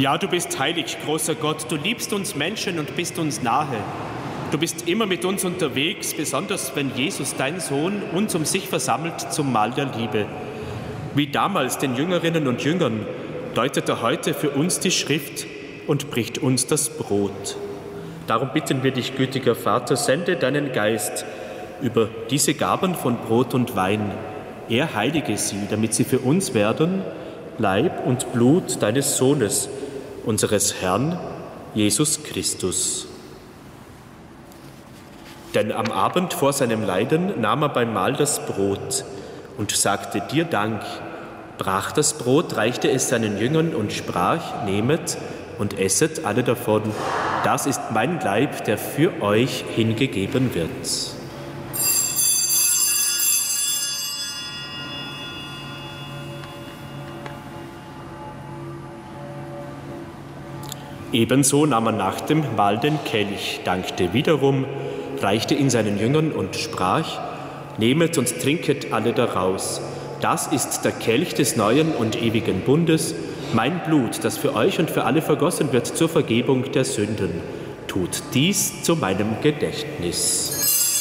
Ja, du bist heilig, großer Gott. Du liebst uns Menschen und bist uns nahe. Du bist immer mit uns unterwegs, besonders wenn Jesus, dein Sohn, uns um sich versammelt zum Mahl der Liebe. Wie damals den Jüngerinnen und Jüngern deutet er heute für uns die Schrift und bricht uns das Brot. Darum bitten wir dich, gütiger Vater, sende deinen Geist über diese Gaben von Brot und Wein. Er heilige sie, damit sie für uns werden Leib und Blut deines Sohnes, unseres Herrn, Jesus Christus. Denn am Abend vor seinem Leiden nahm er beim Mahl das Brot und sagte dir Dank, brach das Brot, reichte es seinen Jüngern und sprach, nehmet und esset alle davon. Das ist mein Leib, der für euch hingegeben wird. Ebenso nahm er nach dem Mahl den Kelch, dankte wiederum, reichte ihn seinen Jüngern und sprach, nehmet und trinket alle daraus. Das ist der Kelch des neuen und ewigen Bundes, mein Blut, das für euch und für alle vergossen wird zur Vergebung der Sünden. Tut dies zu meinem Gedächtnis.